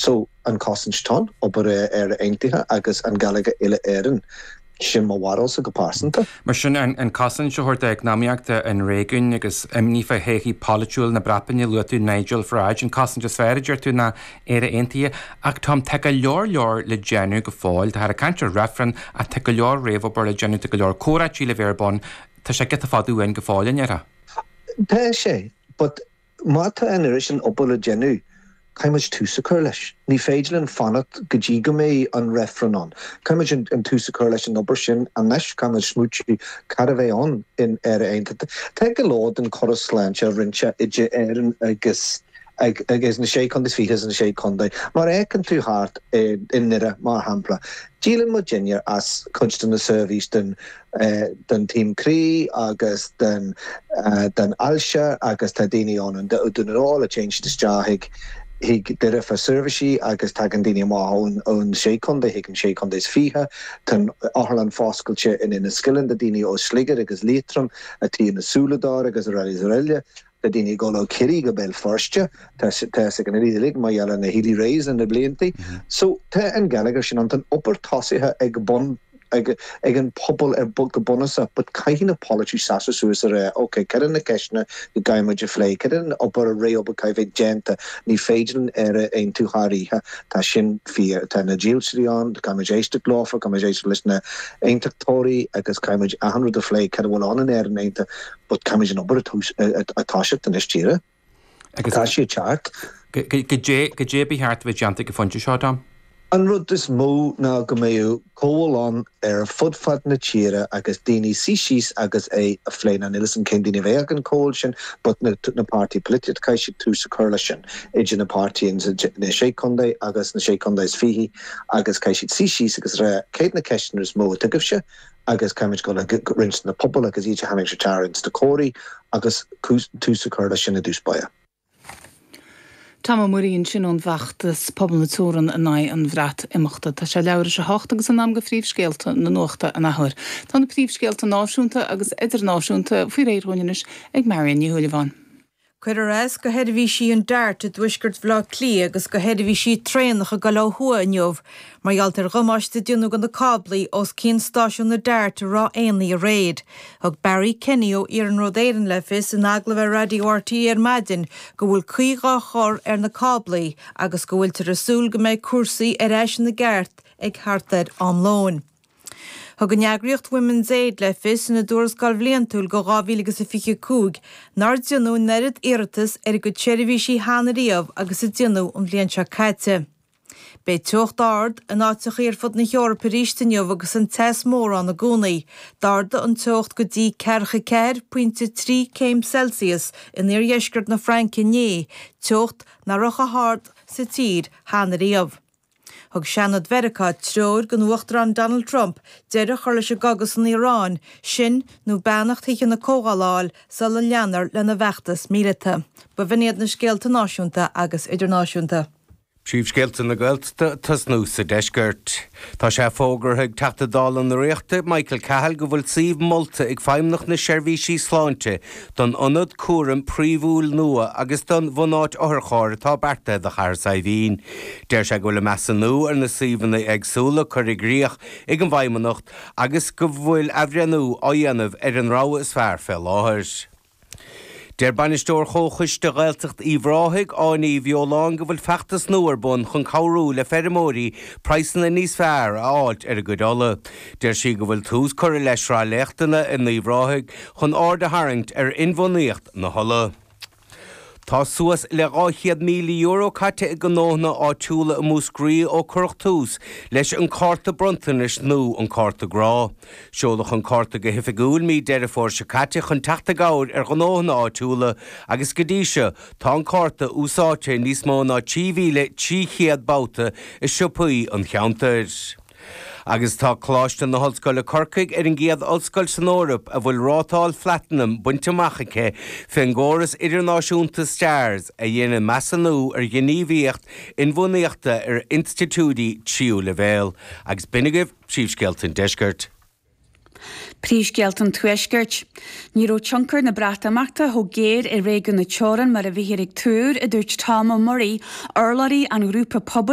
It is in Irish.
So an Cosenton ober eintige agus an galige ile éren sin má waros a go pásanta. Mar sin an casan se thuirta economiaachta an réún agus ní fe héí polyúil na brapanne luú Nigel Farage an casan de sféridir tú na éire aontaí ach tám te go leor le genú go fáil tá a cantar refran a te go leor réhbar le genú te go leor córatí le bhérbon tá sé get a fadúin go fáilin ara. Tá sé, but mata an irisin opbal le genú Caiimiid túsa chur leis. Ní féidir an fanat go dtí go mé an refranon. Caiimiid an túsa chur leis an obair sin an leis caiimiid smúti cad a bheith an in ainte. Tá go lád an choras sláinte rinse ide éan agus na sé chundis fichas na sé chundai. Mar écan tú hart in nire mar hampla. Dílan Virginia as kunstan na service den team Cree agus den Alsha agus tá daine an and dun all a change this jahig. He did it for service agus tag an daine má on séconda he can séconda is fiha tan Ireland fosculture in a skillen the daine o sliger agus letrum a tí na súladar agus Israelia the daine go kiri go bel firstja ta gan lig ma yalla na hili raise and the blinty so ta an Gallagher sin an upper tossiha ag bon ag an pobl bug go bonasa but caihin apology sasa suas okay cedan na ceisna go gaimid a flé cedan upper a ré ob caive genta ní féidiran ein tú haríha tá sin fear tá na Gilsrion gaimid éiste glofa gaimid éiste listna eintaktóri agus gaimid 100 a flé cedan bhil an an einta but gaimid an upper a táisiat an istíre agus tá sé chart go dé bhíart bheith genta go fonte seo dám. An rud is mó ná go méú cóháil an fudfad na tíre agus daoine síís agus é a phléin an Ellison cén daoine bheith an cóil sin, but na party politic caiisi tú sa chuirla sin idir na party na sé condé agus na sé condé is fihi agus caiisi síís agus céit na ceisnar is mó tuigh se agus caiimiid go rins na pobl agus iad hanig se tarins de cóirí agus tú sa chuirla sin a dúspáia. Tá muíonn sin an bhachttas pobl na tóran a naid an bhreat imachta tá sé leabhar se hácht agus an am go phríomhscéalta na nuachta a nathair. Tá na phríomhscéalta náisiúnta agus idirnáisiúnta faoi réitheoineanais ag Marian ní Thuilleabháin. Cuidir as go headhí sí an dart a dúisgurt bhlá clí agus go headhí sí trénacha go láthua inniuh, mar ghealtar gomáiste dionú gan na cablaí os cín stáisiún na dart a rá aonlaí a réad. Ag Barry Kenny ó ar an rodéiran le fis in aglah Radio RT ar maidin go bhfuil chuigá chor ar na cablaí agus go bhfuil tar asúl go méid cuasaí ar eis na gceart ag hartad an lón. Thug an neagraíocht Women's Aid le fis na dúras galbhlíontúil go 2025 nar dionú nerid iiritas ar go tseirbhí sí hánaríomh agus a dionú an bhliain se caite. Bei tuacht ard an áiteach ar fud na Heorpa Parístaniuh agus an tes mór an na gúnaí, darda an tuacht go dtí cercha 4.3 céim Celsius in ar dheisgurt na Francinné, tuacht na rocha hard sa tír hánaríomh. Thug Shannon Verica treoir go nuachtar an Donald Trump deireadh chuir leis gagus an Iorán sin nó beannacht hiiche na cógáláil sa le leanar le na bheachtas mílite, ba bhíad na scéalta náisiúnta agus idirnáisiúnta. Príomhscéalta na Gaeltachta tas nó sa deisgurt. Tá sé fógur ag teachtadáil na réachta Michael Cahill go bhfuil suíomh molta ag feimnach na seirbhísí sláinte don ionad cuaram príomhúil nua agus don bhunáit otharcháir atá berta de char sa bhín. Deir sé go bhfuil measa nó ar na suíomhanna agsúla chuir i gríoch ag an bhaimanacht agus go bhfuil ehreanú á dhéanamh ar an rá is fearr fel láthir. Der banistóir chóchais de Gaeltacht íomhráthig ánaí bheolán go bhfuil feachtas nuair bun chun cabhrú le ferrimóí praissanna níos fearr a áilt ar a godála. Der sí go bhfuil tús chuir leis rá leachtainna in íomhráthig chun áda haingt ar inmhonaíocht na hola. Tá suas le 800 milliún euro caite ag an nóna áitiúla a músgrí ó Curchtús leis an cárta brontanis nó an cárta grá. Seolach an cárta go hifigúil mí deire fór se caite chun teachta gáir ar an nóna áitiúla agus go díise tá an cárta úsáte níos mó ná 3,300 báta is sioppaí an cheantar. Agus tá chláiste na hallscoile Corcaig ar an gcéad ollscoil san Eorp a bhfuil rátáil flatanam buinteamachaice fin gcóras idirnáisiúnta Stars a dhéanamh measanú ar gníomhaíocht inmhonaíochta ar institúdí tríú le bhéal agus binigah príomhscéalta deisgurt. Príomhscéalta tuaisgurt. Ní raibh tionchar na bratamachta thó géad i réigean na teorann mar a bhíothar ag túr i dúirt Tom Murray, orlaí an grúpa pobl